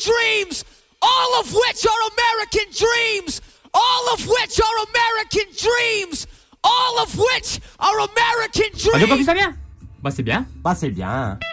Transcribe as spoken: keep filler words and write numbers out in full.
dreams, all of which are American dreams, all of which are American dreams, all of which are American dreams. Radio Campus Amiens. Bah c'est bien. Bah c'est bien.